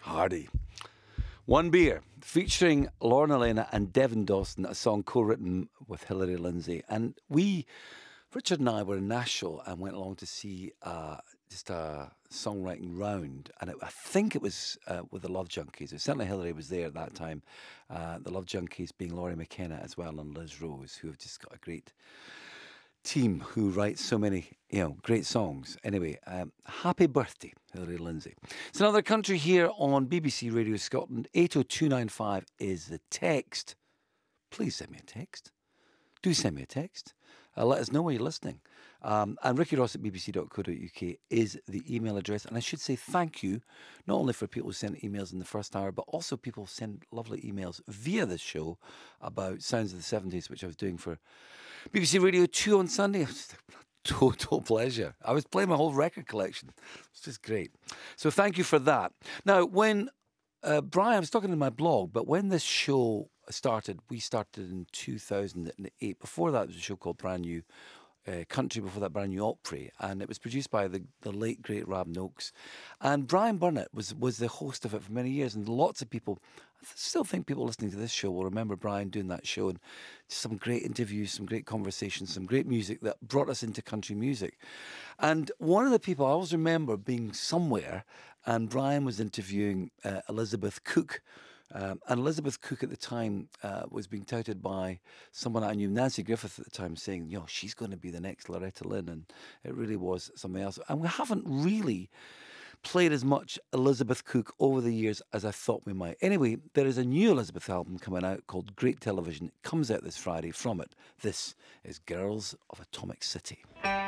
Hardy. One Beer, featuring Lorna Lena and Devin Dawson, a song co-written with Hilary Lindsay. And Richard and I were in Nashville and went along to see just a songwriting round. And I think it was with the Love Junkies. Certainly Hilary was there at that time. The Love Junkies being Laurie McKenna as well and Liz Rose, who have just got a great team who writes so many, great songs. Anyway, happy birthday, Hilary Lindsay. It's another country here on BBC Radio Scotland. 80295 is the text. Please send me a text. Do send me a text. Let us know where you're listening. And rickyross@bbc.co.uk is the email address. And I should say thank you, not only for people who sent emails in the first hour, but also people who send lovely emails via this show about Sounds of the 70s, which I was doing for BBC Radio 2 on Sunday. It was a total pleasure. I was playing my whole record collection. It's just great. So thank you for that. Now, when Brian, I was talking in my blog, but when this show started, we started in 2008. Before that, there was a show called Brand New Country, before that Brand New Opry, and it was produced by the late great Rab Noakes, and Brian Burnett was the host of it for many years, and lots of people, I still think people listening to this show will remember Brian doing that show, and some great interviews, some great conversations, some great music that brought us into country music. And one of the people I always remember being somewhere, and Brian was interviewing Elizabeth Cook. And Elizabeth Cook at the time was being touted by someone I knew, Nancy Griffith at the time, saying, she's going to be the next Loretta Lynn. And it really was something else. And we haven't really played as much Elizabeth Cook over the years as I thought we might. Anyway, there is a new Elizabeth album coming out called Great Television. It comes out this Friday. From it, this is Girls of Atomic City.